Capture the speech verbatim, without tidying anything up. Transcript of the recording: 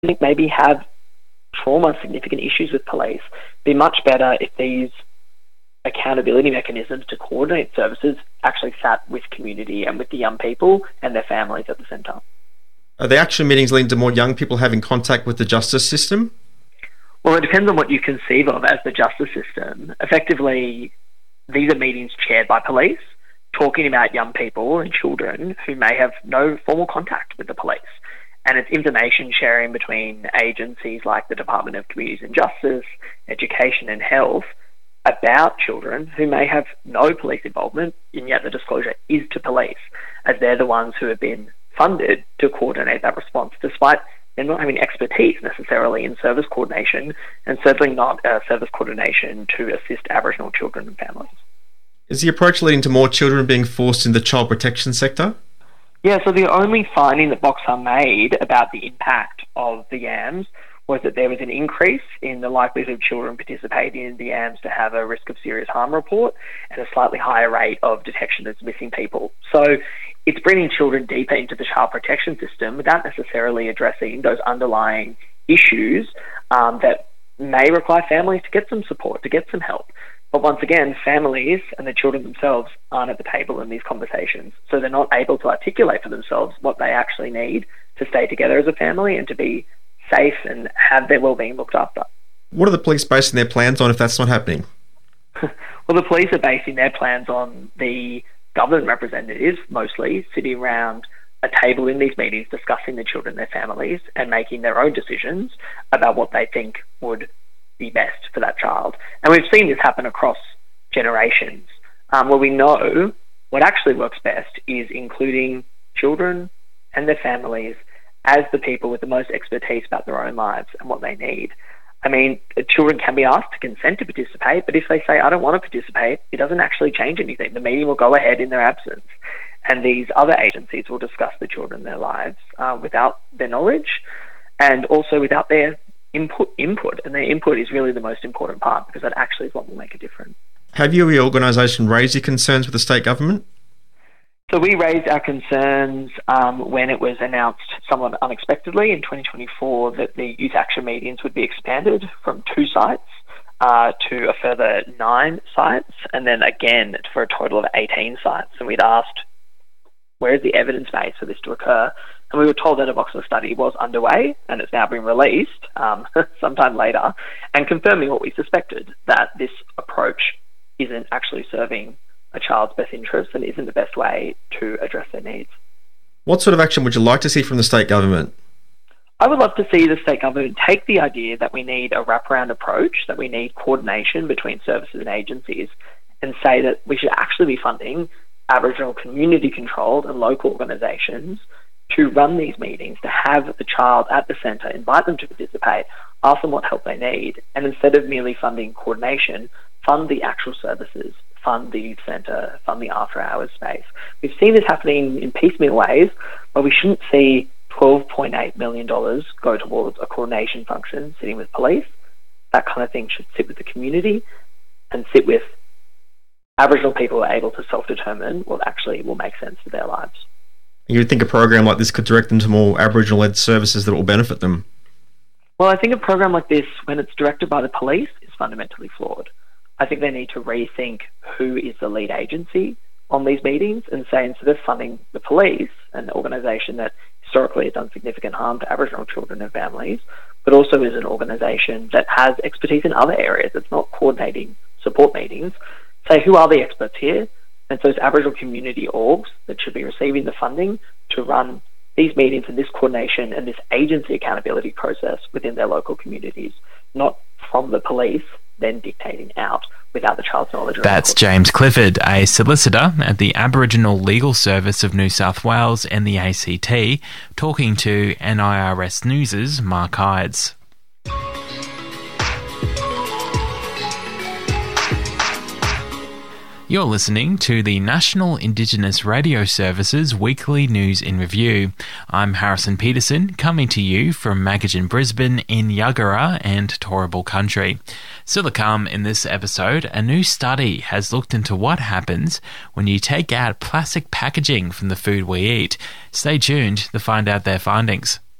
think maybe have trauma, significant issues with police. It'd be much better if these accountability mechanisms to coordinate services actually sat with community and with the young people and their families at the centre. Are the action meetings leading to more young people having contact with the justice system? Well, it depends on what you conceive of as the justice system. Effectively, these are meetings chaired by police, talking about young people and children who may have no formal contact with the police. And it's information sharing between agencies like the Department of Communities and Justice, Education and Health about children who may have no police involvement, and yet the disclosure is to police, as they're the ones who have been funded to coordinate that response, despite them not having expertise necessarily in service coordination, and certainly not uh, service coordination to assist Aboriginal children and families. Is the approach leading to more children being forced in the child protection sector? Yeah, so the only finding that Boxer made about the impact of the YAMS was that there was an increase in the likelihood of children participating in the YAMS to have a risk of serious harm report and a slightly higher rate of detection of missing people. So it's bringing children deeper into the child protection system without necessarily addressing those underlying issues um, that may require families to get some support, to get some help. But once again, families and the children themselves aren't at the table in these conversations. So they're not able to articulate for themselves what they actually need to stay together as a family and to be safe and have their well-being looked after. What are the police basing their plans on if that's not happening? Well, the police are basing their plans on the government representatives, mostly, sitting around a table in these meetings discussing the children and their families and making their own decisions about what they think would be best for that child. And we've seen this happen across generations, um, where we know what actually works best is including children and their families as the people with the most expertise about their own lives and what they need. I mean, children can be asked to consent to participate, but if they say, I don't want to participate, it doesn't actually change anything. The meeting will go ahead in their absence. And these other agencies will discuss the children and their lives uh, without their knowledge and also without their input input and their input is really the most important part, because that actually is what will make a difference. Have you or your organisation raised your concerns with the state government? So we raised our concerns um, when it was announced somewhat unexpectedly in twenty twenty-four that the youth action meetings would be expanded from two sites uh, to a further nine sites, and then again for a total of eighteen sites. And we'd asked, where is the evidence base for this to occur? And we were told that a Boxer study was underway and it's now been released um, sometime later, and confirming what we suspected, that this approach isn't actually serving a child's best interests and isn't the best way to address their needs. What sort of action would you like to see from the state government? I would love to see the state government take the idea that we need a wraparound approach, that we need coordination between services and agencies, and say that we should actually be funding Aboriginal community-controlled and local organisations to run these meetings, to have the child at the centre, invite them to participate, ask them what help they need, and instead of merely funding coordination, fund the actual services, fund the youth centre, fund the after-hours space. We've seen this happening in piecemeal ways, but we shouldn't see twelve point eight million dollars go towards a coordination function sitting with police. That kind of thing should sit with the community and sit with Aboriginal people who are able to self-determine what actually will make sense for their lives. You would think a program like this could direct them to more Aboriginal-led services that will benefit them? Well, I think a program like this, when it's directed by the police, is fundamentally flawed. I think they need to rethink who is the lead agency on these meetings and say, instead of funding the police, an organisation that historically has done significant harm to Aboriginal children and families, but also is an organisation that has expertise in other areas, it's not coordinating support meetings, say who are the experts here? And so it's Aboriginal community orgs that should be receiving the funding to run these meetings and this coordination and this agency accountability process within their local communities, not from the police then dictating out without the child's knowledge. That's James Clifford, a solicitor at the Aboriginal Legal Service of New South Wales and the A C T, talking to N I R S News' Mark Hydes. You're listening to the National Indigenous Radio Service's weekly news in review. I'm Harrison Peterson, coming to you from Magajin Brisbane in Yuggera and Turrbal Country. Still to come in this episode, a new study has looked into what happens when you take out plastic packaging from the food we eat. Stay tuned to find out their findings.